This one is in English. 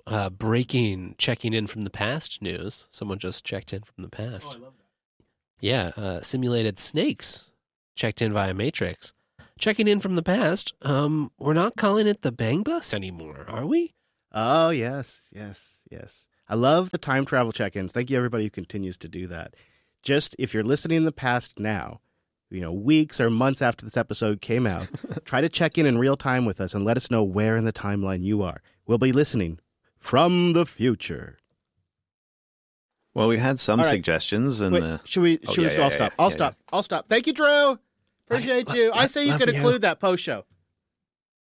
breaking checking in from the past news. Someone just checked in from the past. Oh, I love that. Yeah, simulated snakes checked in via Matrix. Checking in from the past, we're not calling it the Bang Bus anymore, are we? Oh, yes. I love the time travel check-ins. Thank you, everybody who continues to do that. Just if you're listening in the past now, weeks or months after this episode came out, try to check in real time with us and let us know where in the timeline you are. We'll be listening from the future. Well, we had some All right. suggestions, and Wait, should we? I'll stop. Thank you, Drew. Appreciate you. I say you could include that post show.